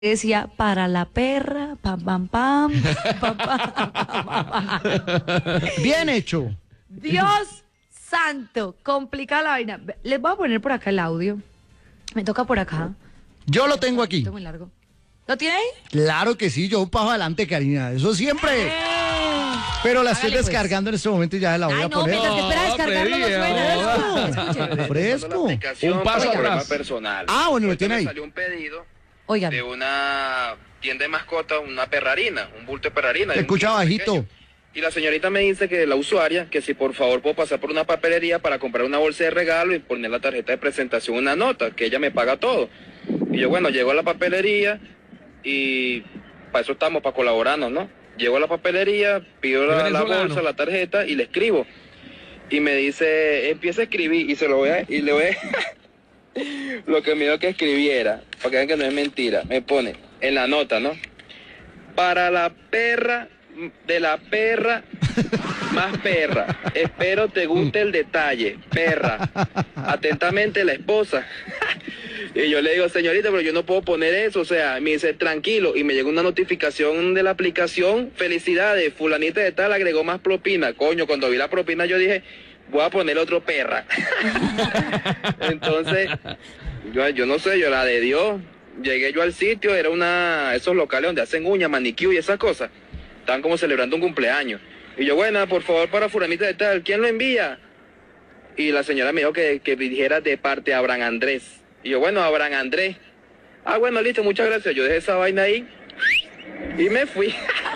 decía, para la perra, pam, pam, pam, pam, pam, pam, pam. Bien hecho. Dios santo, complica la vaina. Les voy a poner por acá el audio. Me toca por acá. Yo lo tengo aquí. Muy largo. ¿Lo tiene ahí? Claro que sí, yo un paso adelante, Karina. Eso siempre. Pero la estoy Hágale, pues. descargando en este momento y ya la voy Ay, a no, poner. mientras que espera descargarlo no suena. Escuchen. Fresco. Un paso problema atrás. personal. Ah, bueno, lo Ahorita tiene me ahí. salió un pedido Oigan. de una tienda de mascotas, una perrarina, un bulto de perrarina. Te de un escucha kilo bajito. pequeño. Y la señorita me dice que la usuaria, que si por favor puedo pasar por una papelería para comprar una bolsa de regalo y poner la tarjeta de presentación, una nota, que ella me paga todo. Y yo, bueno, llego a la papelería y para eso estamos, para colaborarnos, ¿no? Llego a la papelería, pido la bolsa, la tarjeta y le escribo. Y me dice, empieza a escribir y le voy a lo que me dio que escribiera, para que vean que no es mentira. Me pone en la nota, ¿no? Para la perra, de la perra, más perra. Espero te guste el detalle, perra. Atentamente la esposa. Y yo le digo, señorita, pero yo no puedo poner eso, o sea, me dice, tranquilo, y me llegó una notificación de la aplicación, felicidades, fulanita de tal agregó más propina. Coño, cuando vi la propina yo dije, voy a poner otro perra. Entonces, yo no sé, yo la de Dios, llegué yo al sitio, era esos locales donde hacen uñas, manicure y esas cosas, estaban como celebrando un cumpleaños. Y yo, bueno, por favor, para fulanita de tal, ¿quién lo envía? Y la señora me dijo que dijera de parte de Abraham Andrés. Y yo, bueno, Abraham Andrés. Ah, bueno, listo, muchas gracias. Yo dejé esa vaina ahí y me fui.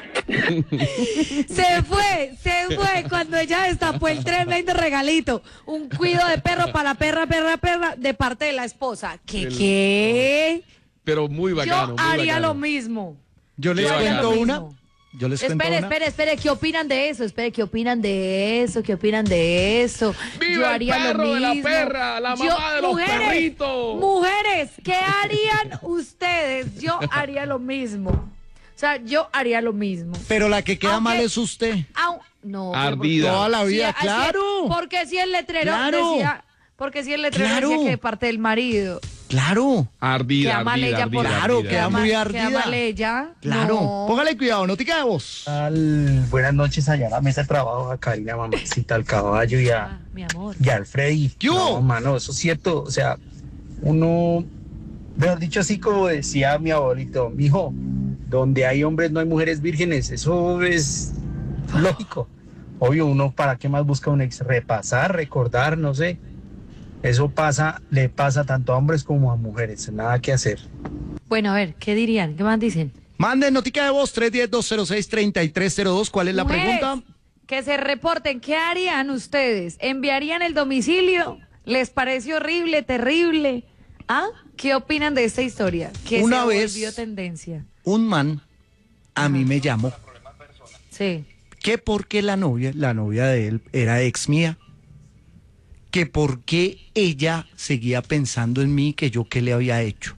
Se fue cuando ella destapó el tremendo regalito. Un cuido de perro para la perra, de parte de la esposa. ¿Qué? Pero muy bacano. Yo haría lo mismo. Yo les Yo haría cuento lo una. mismo. Yo les cuento una. Espere, ¿qué opinan de eso? ¿Qué opinan de eso? ¡Viva Yo haría el perro lo de la mismo. perra, la mamá de los perritos! Mujeres, ¿qué harían ustedes? Yo haría lo mismo. O sea, yo haría lo mismo. Pero la que queda Aunque- mal es usted. No. Ardida. Toda la vida, así es, claro. porque si el letrero Claro. decía Claro. que de parte del marido. Claro. Ardida, Queda mal ardida, ella por ardida, Claro, ardida. queda muy Queda ardida. mal ella. Claro. No. Póngale cuidado, notica de voz. Buenas noches allá a la mesa de trabajo, a Karina, mamacita, al caballo y Ah, mi amor. y al Freddy. ¿Qué hubo? No, mano, eso es cierto. O sea, uno, mejor dicho, así como decía mi abuelito, mijo, donde hay hombres no hay mujeres vírgenes. Eso es lógico. Obvio, uno, ¿para qué más busca un ex? Repasar, recordar, no sé. Eso le pasa tanto a hombres como a mujeres. Nada que hacer. Bueno, a ver, ¿qué dirían? ¿Qué más dicen? Manden notica de voz 310-206-3302. ¿Cuál es la Mujeres, pregunta? que se reporten. ¿Qué harían ustedes? ¿Enviarían el domicilio? ¿Les parece horrible, terrible? ¿Ah? ¿Qué opinan de esta historia? Que Una se vez- volvió tendencia. Un man a mí me llamó Sí. que porque la novia de él era ex mía, que porque ella seguía pensando en mí, que yo qué le había hecho.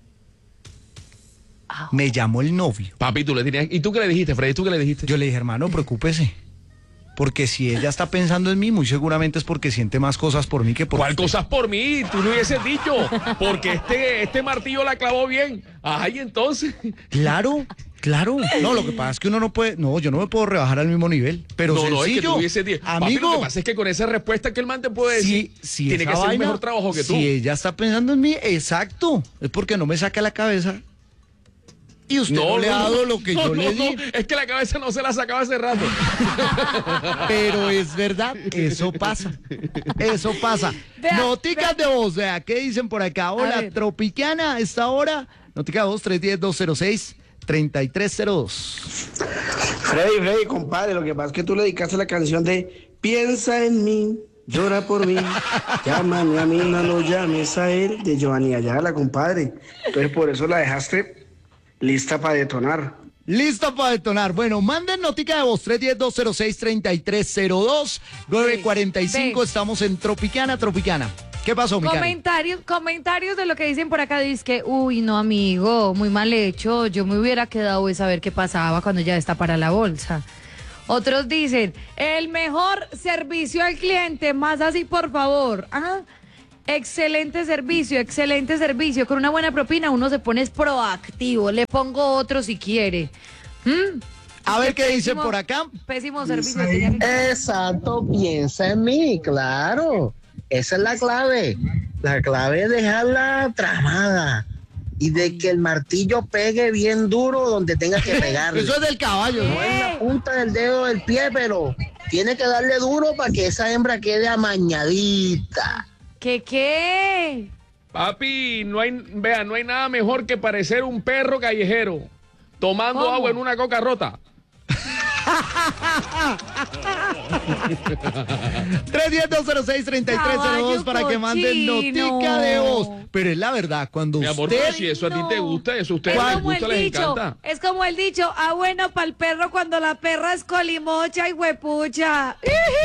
Ah. Me llamó el novio. Papi, tú le tenías... ¿Y tú qué le dijiste, Freddy? ¿Tú qué le dijiste? Yo le dije, hermano, preocúpese. Porque si ella está pensando en mí, muy seguramente es porque siente más cosas por mí que por ¿Cuál usted. cosas por mí? Tú no hubieses dicho. Porque este martillo la clavó bien. Ay, entonces. Claro. No, lo que pasa es que uno no puede... No, yo no me puedo rebajar al mismo nivel. Pero No, es que sencillo, tú hubieses dicho. Papi, amigo, lo que pasa es que con esa respuesta que el man te puede decir, si tiene esa que ser un vaina, mejor trabajo que tú. Si ella está pensando en mí, exacto. Es porque no me saca la cabeza. Y usted no, le ha dado lo que yo le di. Es que la cabeza no se la sacaba hace rato. Pero es verdad, eso pasa. Eso pasa. Vea, Noticas de voz, vea, ¿qué dicen por acá? Hola, ver. Tropicana, a esta hora. Notica de voz 310-206-3302. Freddy, compadre, lo que pasa es que tú le dedicaste la canción de Piensa en mí, llora por mí, llámame a mí, no lo llames a él, de Giovanni Ayala, compadre. Entonces por eso la dejaste lista para detonar. Lista para detonar. Bueno, manden notica de voz 310-206-3302. 945, Ve. estamos en Tropicana. ¿Qué pasó, mi Karen? Comentarios de lo que dicen por acá. Dice que, uy, no, amigo, muy mal hecho. Yo me hubiera quedado de saber qué pasaba cuando ya está para la bolsa. Otros dicen, el mejor servicio al cliente, más así, por favor. Ah, excelente servicio, excelente servicio. Con una buena propina uno se pone proactivo. Le pongo otro si quiere. A ver qué dicen Pésimo- por acá. Pésimo servicio. señor. Exacto, piensa en mí, claro. Esa es la clave. La clave es dejarla tramada y de que el martillo pegue bien duro donde tenga que pegarle. Eso es del caballo, ¿no? No en la punta del dedo del pie, pero tiene que darle duro para que esa hembra quede amañadita. ¿Qué? Papi, no hay nada mejor que parecer un perro callejero tomando ¿Cómo? agua en una coca rota. 310-206-3302 para que manden cochino. notica de voz. Pero es la verdad, cuando Mi amor, usted... pero si eso a ti te gusta, eso a ustedes Es les como gusta, el les dicho, encanta. es como el dicho, bueno para el perro cuando la perra es colimocha y huepucha.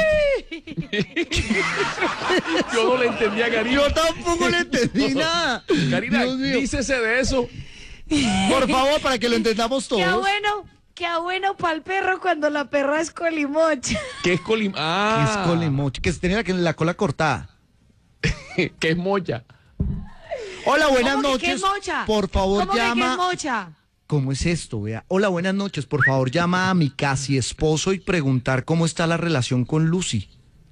Yo no le entendía, Karina. Yo tampoco le entendí nada. Karina, Dios mío. dícese de eso. Por favor, para que lo entendamos todos. Qué bueno para el perro cuando la perra es colimocha. ¿Qué es colim? Que es Ah, colimocho, que se tenía la cola cortada. que es mocha. Hola, buenas ¿Cómo que noches. qué es mocha? Por favor, ¿Cómo que qué es llama. mocha? ¿Cómo es esto? Vea. Hola, buenas noches. Por favor, llama a mi casi esposo y preguntar cómo está la relación con Lucy.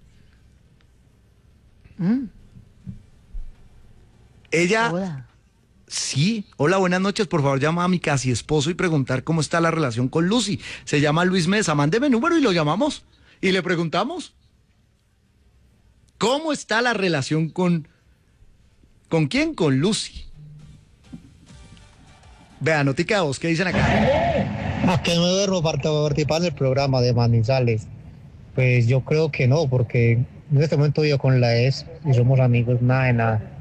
Ella. Joda. Sí, hola, buenas noches. Por favor, llama a mi casi esposo y preguntar cómo está la relación con Lucy. Se llama Luis Mesa. Mándeme número y lo llamamos. Y le preguntamos. ¿Cómo está la relación con... ¿Con quién? Con Lucy. Vea, notica de voz, ¿qué dicen acá? ¿A qué me duermo para participar en el programa de Manizales? Pues yo creo que no, porque en este momento yo con la ex y somos amigos, nada de nada.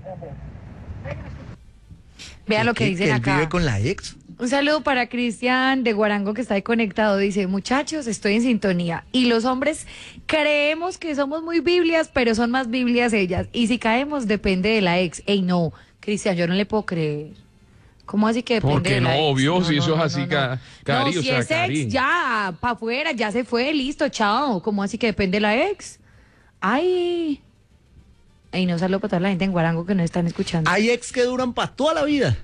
Vea lo que ¿Qué? dicen él acá. vive con la ex? Un saludo para Cristian de Guarango que está ahí conectado. Dice, muchachos, estoy en sintonía. Y los hombres creemos que somos muy biblias, pero son más biblias ellas. Y si caemos, depende de la ex. Ey, no, Cristian, yo no le puedo creer. ¿Cómo así que depende Porque de la no, ex? obvio, si eso es así, no. Cari, No, o si sea, es Cari. ex, ya, para afuera, ya se fue, listo, chao. ¿Cómo así que depende de la ex? Ay. Ey, no, saludo para toda la gente en Guarango que nos están escuchando. Hay ex que duran para toda la vida.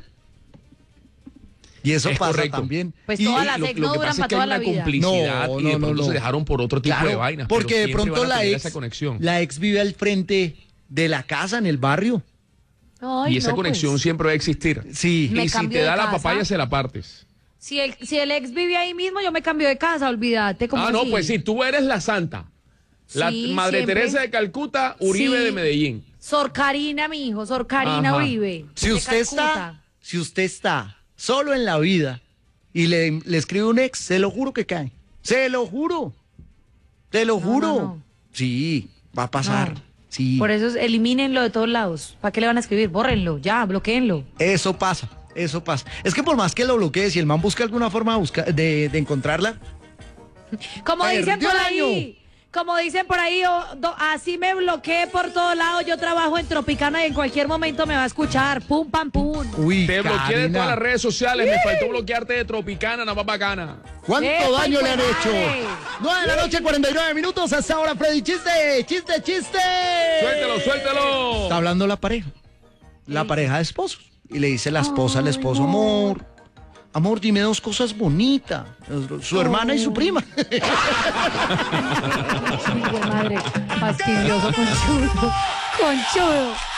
Y eso Es pasa correcto. también. Pues Y- todas las Lo ex que no pasa duran es para que toda hay la una vida. complicidad No, y de no, pronto no. se dejaron por otro tipo de Claro, vainas. porque pero de siempre pronto van a la tener ex, esa conexión. la ex vive al frente de la casa, en el barrio. Ay, Y esa no, conexión pues. siempre va a existir. Sí. Me Y si cambio te de da la casa. papaya, se la partes. Si el ex vive ahí mismo, yo me cambio de casa, olvídate. ¿Cómo Ah, no, así? pues sí, tú eres la santa. La Sí, Madre siempre. Teresa de Calcuta, Uribe Sí. de Medellín. Sor Karina, mi hijo, Sor Karina Ajá. Uribe. Si de usted Calcuta. está solo en la vida y le escribe un ex, se lo juro que cae. Se lo juro. Te lo No, juro. no. Sí, va a pasar. No. Sí. Por eso elimínenlo de todos lados. ¿Para qué le van a escribir? Bórrenlo, ya, bloqueenlo. Eso pasa. Eso pasa. Es que por más que lo bloquee, si el man busca alguna forma de encontrarla, Como dicen Perdió por el ahí, así me bloqueé por todos lados. Yo trabajo en Tropicana y en cualquier momento me va a escuchar. Pum, pam, pum. uy, Te bloqueé de Karina, todas las redes sociales. Me faltó bloquearte de Tropicana, nada más bacana. ¿cuánto ¡Epa, daño le han hijo de hecho? madre! 9 de la noche, 49 minutos. Hasta ahora, Freddy. Chiste, chiste, chiste. Suéltelo, suéltelo. Está hablando la pareja. La pareja de esposos. Y le dice la esposa al esposo, amor, dime dos cosas bonitas. Su hermana y su prima. Hijo de madre, fastidioso, conchudo. Conchudo.